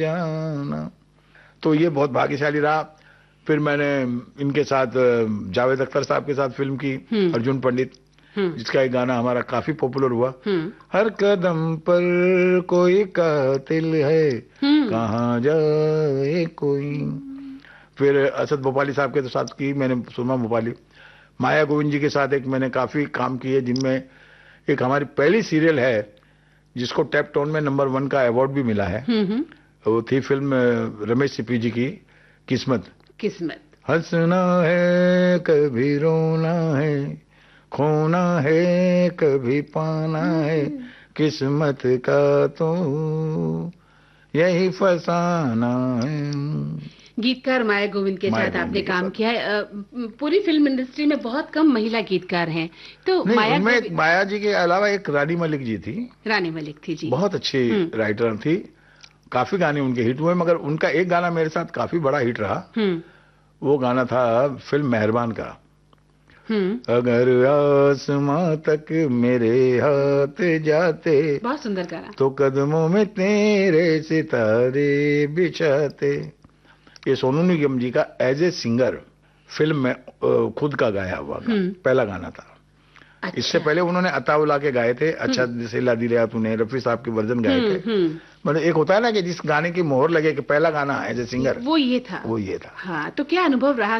जाना। तो ये बहुत भाग्यशाली रहा। फिर मैंने इनके साथ जावेद अख्तर साहब के साथ फिल्म की, अर्जुन पंडित, जिसका एक गाना हमारा काफी पॉपुलर हुआ। हर कदम पर कोई कातिल है, कहाँ जाए कोई। फिर असद भोपाली साहब के साथ की मैंने सुरमा भोपाली। माया गोविंद जी के साथ एक मैंने काफी काम किए, जिनमें एक हमारी पहली सीरियल है जिसको टैप टोन में नंबर 1 का अवार्ड भी मिला है। वो थी फिल्म रमेश सिप्पी जी की, किस्मत। किस्मत। हंसना है कभी रोना है, खोना है कभी पाना है, किस्मत का तो यही फसाना है। गीतकार माया गोविंद के साथ आपने काम किया है। पूरी फिल्म इंडस्ट्री में बहुत कम महिला गीतकार हैं, तो माया जी के अलावा एक रानी मलिक जी थी। रानी मलिक थी जी, बहुत अच्छी राइटर थी। काफी गाने उनके हिट हुए, मगर उनका एक गाना मेरे साथ काफी बड़ा हिट रहा। वो गाना था फिल्म मेहरबान का। अगर आसमां तक मेरे हाथ जाते, बहुत सुंदर गाना, तो कदमों में तेरे सितारे बिछाते। ये सोनू निगम जी का एज ए सिंगर फिल्म में खुद का गाया हुआ पहला गाना था। अच्छा। इससे पहले उन्होंने अताउला के गाए थे, अच्छा दिला दिया तूने, रफी साहब के वर्जन गाए थे। मतलब एक होता है ना कि जिस गाने की मोहर लगे कि पहला गाना एज ए सिंगर, वो ये था। वो ये था। हाँ, तो क्या अनुभव रहा